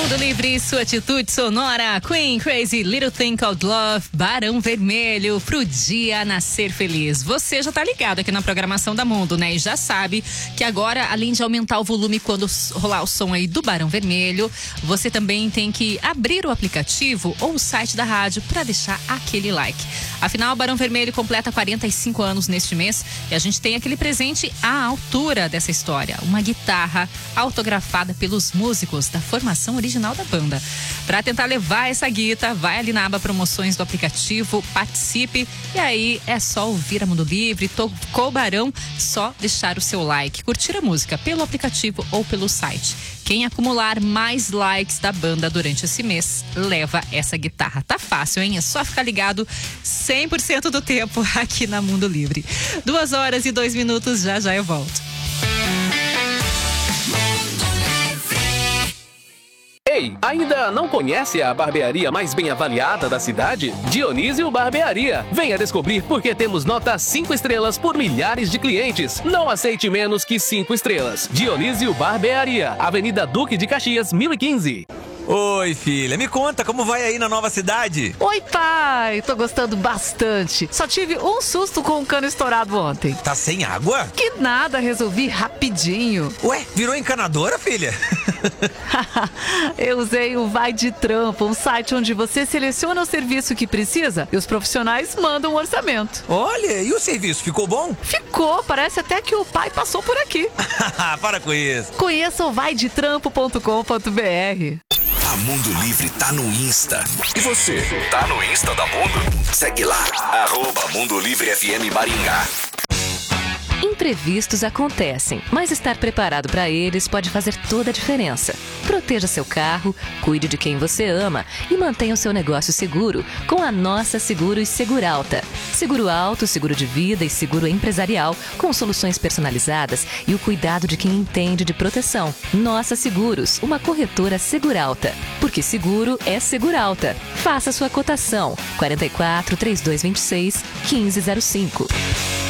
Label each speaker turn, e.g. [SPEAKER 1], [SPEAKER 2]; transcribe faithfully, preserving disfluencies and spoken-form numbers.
[SPEAKER 1] Mundo Livre, sua atitude sonora. Queen, Crazy, Little Thing Called Love, Barão Vermelho, pro dia nascer feliz. Você já tá ligado aqui na programação da Mundo, né? E já sabe que agora, além de aumentar o volume quando rolar o som aí do Barão Vermelho, você também tem que abrir o aplicativo ou o site da rádio para deixar aquele like. Afinal, o Barão Vermelho completa quarenta e cinco anos neste mês e a gente tem aquele presente à altura dessa história. Uma guitarra autografada pelos músicos da formação original da banda. Para tentar levar essa guitarra, vai ali na aba promoções do aplicativo, participe e aí é só ouvir a Mundo Livre, tocou o Barão, só deixar o seu like, curtir a música pelo aplicativo ou pelo site. Quem acumular mais likes da banda durante esse mês, leva essa guitarra. Tá fácil, hein? É só ficar ligado cem por cento do tempo aqui na Mundo Livre. Duas horas e dois minutos, já já eu volto.
[SPEAKER 2] Ei, ainda não conhece a barbearia mais bem avaliada da cidade? Dionísio Barbearia. Venha descobrir por que temos nota cinco estrelas por milhares de clientes. Não aceite menos que cinco estrelas. Dionísio Barbearia, Avenida Duque de Caxias, mil e quinze.
[SPEAKER 3] Oi, filha, me conta como vai aí na nova cidade?
[SPEAKER 4] Oi, pai, tô gostando bastante. Só tive um susto com o cano estourado ontem.
[SPEAKER 3] Tá sem água?
[SPEAKER 4] Que nada, resolvi rapidinho.
[SPEAKER 3] Ué, virou encanadora, filha?
[SPEAKER 4] Eu usei o Vai de Trampo, um site onde você seleciona o serviço que precisa e os profissionais mandam um orçamento.
[SPEAKER 3] Olha, e o serviço, ficou bom?
[SPEAKER 4] Ficou, parece até que o pai passou por aqui.
[SPEAKER 3] Para com isso.
[SPEAKER 4] Conheça o vai de trampo ponto com ponto b r.
[SPEAKER 5] A Mundo Livre tá no Insta. E você, tá no Insta da Mundo? Segue lá, arroba Mundo Livre F M Maringá.
[SPEAKER 6] Imprevistos acontecem, mas estar preparado para eles pode fazer toda a diferença. Proteja seu carro, cuide de quem você ama e mantenha o seu negócio seguro com a Nossa Seguros Seguralta. Seguro alto, seguro de vida e seguro empresarial com soluções personalizadas e o cuidado de quem entende de proteção. Nossa Seguros, uma corretora Seguralta. Porque seguro é Seguralta. Faça sua cotação. quarenta e quatro, trinta e dois, vinte e seis, quinze zero cinco.